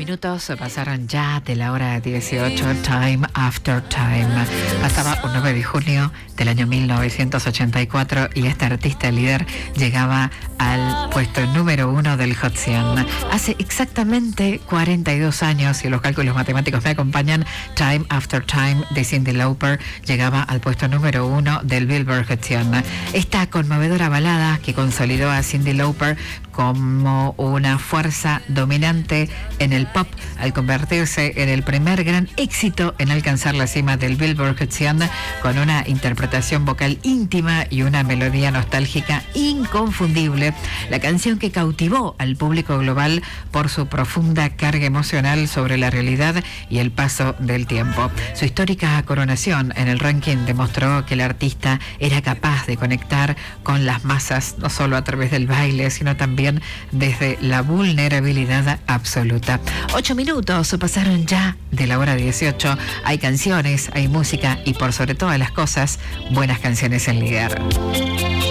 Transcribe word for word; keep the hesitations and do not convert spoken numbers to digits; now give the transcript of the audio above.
minutos pasaron ya de la hora dieciocho, Time After Time. Pasaba un nueve de junio del año mil novecientos ochenta y cuatro y este artista líder llegaba al puesto número uno del Hot cien. Hace exactamente cuarenta y dos años, y los cálculos matemáticos me acompañan, Time After Time de Cyndi Lauper llegaba al puesto número uno del Billboard Hot cien. Esta conmovedora balada que consolidó a Cyndi Lauper como una fuerza dominante en el pop al convertirse en el primer gran éxito en alcanzar la cima del Billboard Hot cien con una interpretación vocal íntima y una melodía nostálgica inconfundible. La canción que cautivó al público global por su profunda carga emocional sobre la realidad y el paso del tiempo. Su histórica coronación en el ranking demostró que el artista era capaz de conectar con las masas no solo a través del baile, sino también desde la vulnerabilidad absoluta. Ocho minutos pasaron ya de la hora dieciocho. Hay canciones, hay música y por sobre todas las cosas, buenas canciones en Ligar.